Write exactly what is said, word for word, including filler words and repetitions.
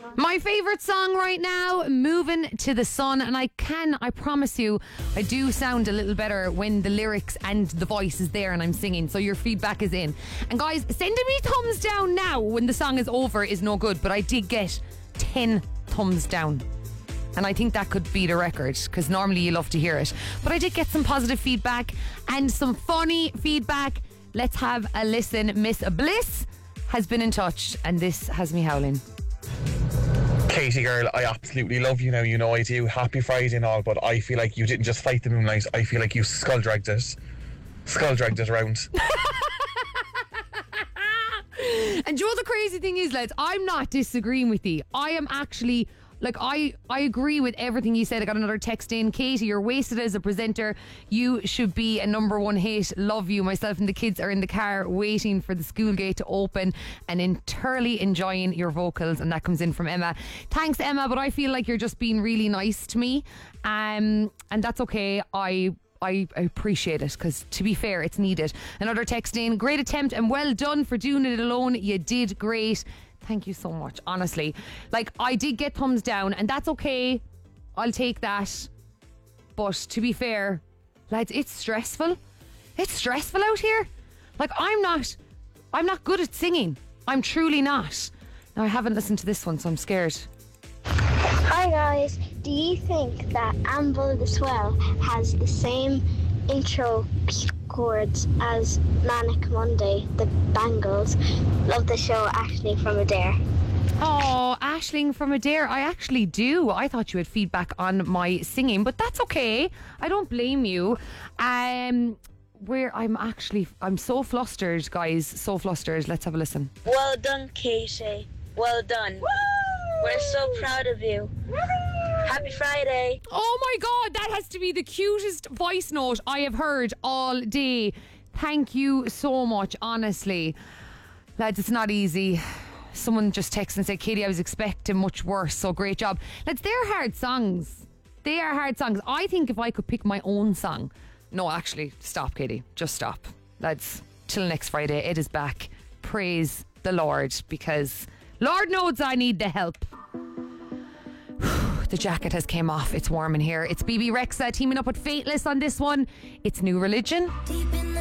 My favourite song right now, Moving to the Sun. And I can, I promise you, I do sound a little better when the lyrics and the voice is there and I'm singing. So your feedback is in. And guys, sending me thumbs down now when the song is over is no good. But I did get ten thumbs down. And I think that could beat a record, because normally you love to hear it. But I did get some positive feedback and some funny feedback. Let's have a listen. Miss Bliss has been in touch, and this has me howling. Katie girl, I absolutely love you now, you know I do. Happy Friday and all, but I feel like you didn't just fight the moonlight. I feel like you skull dragged it. Skull dragged it around. And you know the crazy thing is, lads, I'm not disagreeing with you. I am actually... Like, I, I agree with everything you said. I got another text in. Katie, you're wasted as a presenter. You should be a number one hit. Love you. Myself and the kids are in the car waiting for the school gate to open and entirely enjoying your vocals. And that comes in from Emma. Thanks, Emma, but I feel like you're just being really nice to me. Um, and that's okay. I... I appreciate it, because to be fair, it's needed. Another text in. Great attempt and well done for doing it alone. You did great. Thank you so much, honestly. Like, I did get thumbs down, and that's okay. I'll take that. But to be fair, lads, it's stressful. It's stressful out here. Like, I'm not I'm not good at singing. I'm truly not. Now, I haven't listened to this one, so I'm scared. Hi guys, do you think that Amble the Swell has the same intro chords as Manic Monday, the Bangles? Love the show, Aisling from Adair. Oh, Aisling from Adair, I actually do. I thought you had feedback on my singing, but that's okay. I don't blame you. Um, where I'm actually, I'm so flustered, guys, so flustered. Let's have a listen. Well done, Katie. Well done. Woo! We're so proud of you. Happy Friday. Oh my God, that has to be the cutest voice note I have heard all day. Thank you so much, honestly. Lads, it's not easy. Someone just texted and said, Katie, I was expecting much worse, so great job. Lads, they're hard songs. They are hard songs. I think if I could pick my own song... No, actually, stop, Katie. Just stop. Lads, till next Friday, Ed is back. Praise the Lord, because... Lord knows I need the help. The jacket has came off. It's warm in here. It's B B Rexa teaming up with Fateless on this one. It's New Religion. Deep in the